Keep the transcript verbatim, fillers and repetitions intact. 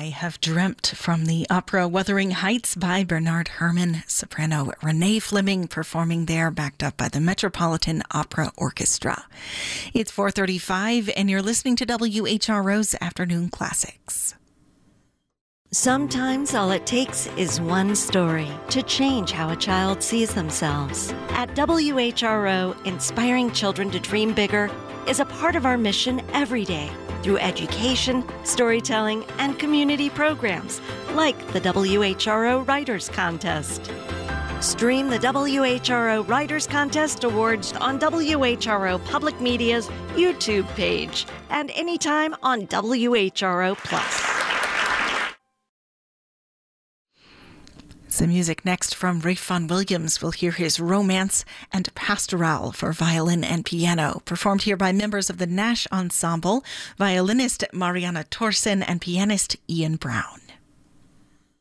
I Have Dreamt from the opera Wuthering Heights by Bernard Herrmann. Soprano Renee Fleming performing there, backed up by the Metropolitan Opera Orchestra. It's four thirty-five and you're listening to W H R O's Afternoon Classics. Sometimes all it takes is one story to change how a child sees themselves. At W H R O, inspiring children to dream bigger is a part of our mission every day through education, storytelling, and community programs like the W H R O Writers Contest. Stream the W H R O Writers Contest Awards on W H R O Public Media's YouTube page and anytime on W H R O Plus. Some music next from Ralph Vaughan Williams. We'll hear his Romance and Pastoral for violin and piano, performed here by members of the Nash Ensemble, violinist Mariana Thorsen and pianist Ian Brown.